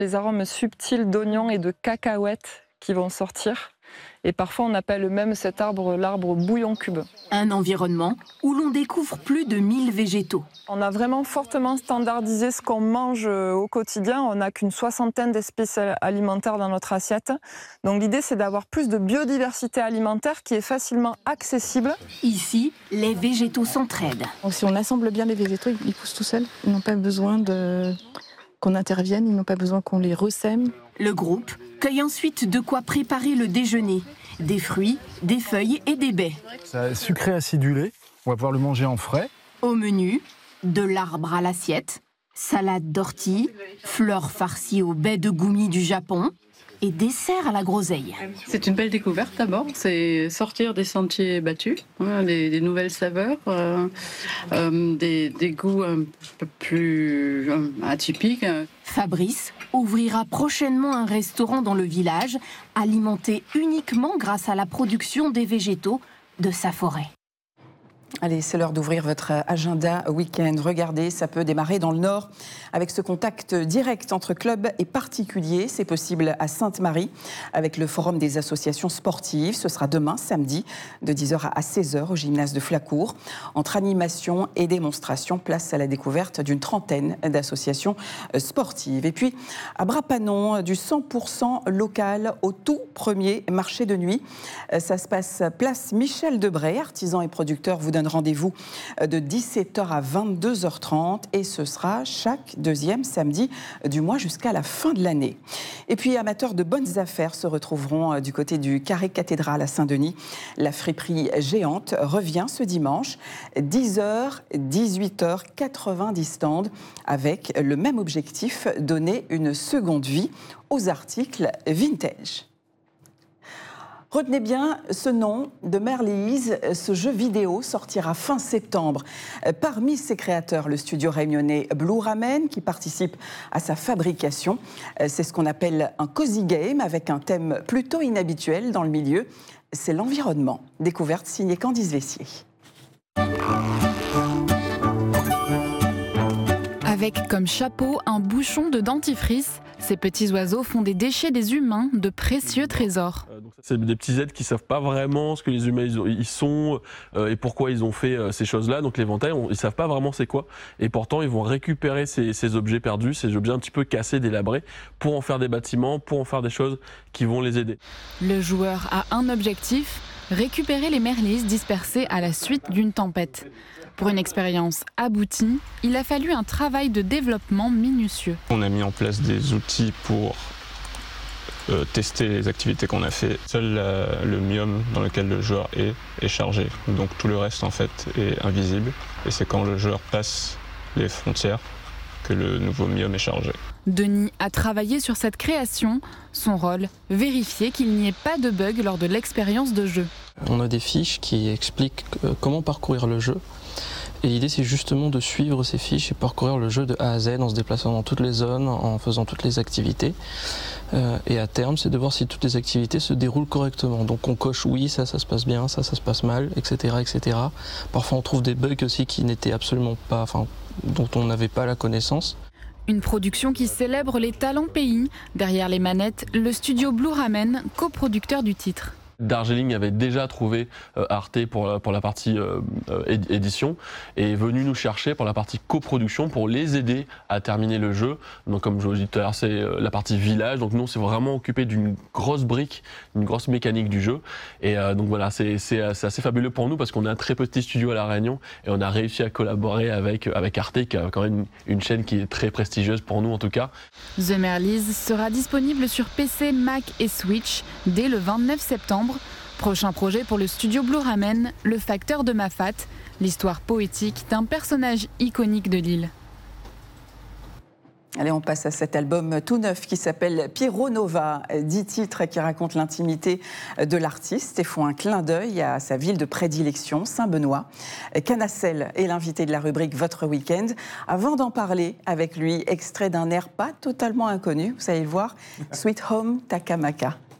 Les arômes subtils d'oignons et de cacahuètes qui vont sortir. Et parfois, on appelle même cet arbre l'arbre bouillon cube. Un environnement où l'on découvre plus de 1000 végétaux. On a vraiment fortement standardisé ce qu'on mange au quotidien. On n'a qu'une 60aine d'espèces alimentaires dans notre assiette. Donc l'idée, c'est d'avoir plus de biodiversité alimentaire qui est facilement accessible. Ici, les végétaux s'entraident. Donc, si on assemble bien les végétaux, ils poussent tout seuls. Ils n'ont pas besoin qu'on intervienne, ils n'ont pas besoin qu'on les ressème. Le groupe cueille ensuite de quoi préparer le déjeuner. Des fruits, des feuilles et des baies. C'est sucré acidulé, on va pouvoir le manger en frais. Au menu, de l'arbre à l'assiette, salade d'ortie, fleurs farcies aux baies de goumi du Japon et dessert à la groseille. C'est une belle découverte d'abord, c'est sortir des sentiers battus, des nouvelles saveurs, des goûts un peu plus atypiques. Fabrice ouvrira prochainement un restaurant dans le village, alimenté uniquement grâce à la production des végétaux de sa forêt. Allez, c'est l'heure d'ouvrir votre agenda week-end. Regardez, ça peut démarrer dans le Nord avec ce contact direct entre clubs et particuliers. C'est possible à Sainte-Marie avec le Forum des associations sportives. Ce sera demain, samedi, de 10h à 16h au gymnase de Flacourt. Entre animation et démonstration, place à la découverte d'une trentaine d'associations sportives. Et puis, à Bras-Panon, du 100% local au tout premier marché de nuit. Ça se passe place Michel Debray, artisan et producteur, vous donne rendez-vous de 17h à 22h30 et ce sera chaque deuxième samedi du mois jusqu'à la fin de l'année. Et puis, amateurs de bonnes affaires se retrouveront du côté du Carré Cathédrale à Saint-Denis. La friperie géante revient ce dimanche, 10h, 18h, 90 stands avec le même objectif, donner une seconde vie aux articles vintage. Retenez bien ce nom de Merlise. Ce jeu vidéo sortira fin septembre. Parmi ses créateurs, le studio réunionnais Blue Ramen qui participe à sa fabrication. C'est ce qu'on appelle un cozy game avec un thème plutôt inhabituel dans le milieu. C'est l'environnement. Découverte signée Candice Vessier. Avec comme chapeau un bouchon de dentifrice, ces petits oiseaux font des déchets des humains de précieux trésors. C'est des petits êtres qui ne savent pas vraiment ce que les humains ils sont et pourquoi ils ont fait ces choses-là. Donc l'éventail, ils ne savent pas vraiment c'est quoi. Et pourtant, ils vont récupérer ces objets perdus, ces objets un petit peu cassés, délabrés, pour en faire des bâtiments, pour en faire des choses qui vont les aider. Le joueur a un objectif, récupérer les merlises dispersées à la suite d'une tempête. Pour une expérience aboutie, il a fallu un travail de développement minutieux. On a mis en place des outils pour tester les activités qu'on a fait. Seul le myome dans lequel le joueur est chargé. Donc tout le reste en fait est invisible. Et c'est quand le joueur passe les frontières que le nouveau myome est chargé. Denis a travaillé sur cette création. Son rôle, vérifier qu'il n'y ait pas de bug lors de l'expérience de jeu. On a des fiches qui expliquent comment parcourir le jeu. Et l'idée, c'est justement de suivre ces fiches et parcourir le jeu de A à Z en se déplaçant dans toutes les zones, en faisant toutes les activités. Et à terme, c'est de voir si toutes les activités se déroulent correctement. Donc on coche oui, ça se passe bien, ça se passe mal, etc., etc. Parfois, on trouve des bugs aussi qui n'étaient absolument pas, dont on n'avait pas la connaissance. Une production qui célèbre les talents pays. Derrière les manettes, le studio Blue Ramen, coproducteur du titre. Darjeeling avait déjà trouvé Arte pour la partie édition et est venu nous chercher pour la partie coproduction pour les aider à terminer le jeu. Donc comme je vous l'ai dit tout à l'heure, c'est la partie village. Donc nous on s'est vraiment occupé d'une grosse brique, d'une grosse mécanique du jeu. Et donc voilà, c'est assez fabuleux pour nous parce qu'on a un très petit studio à La Réunion et on a réussi à collaborer avec Arte qui a quand même une chaîne qui est très prestigieuse pour nous en tout cas. The Merlise sera disponible sur PC, Mac et Switch dès le 29 septembre. Prochain projet pour le studio Blue Ramen, le facteur de Mafat, l'histoire poétique d'un personnage iconique de l'île. Allez, on passe à cet album tout neuf qui s'appelle Pierrot Nova. 10 titres qui racontent l'intimité de l'artiste et font un clin d'œil à sa ville de prédilection, Saint-Benoît. Canacel est l'invité de la rubrique Votre Week-end. Avant d'en parler avec lui, extrait d'un air pas totalement inconnu, vous allez le voir, Sweet Home Takamaka.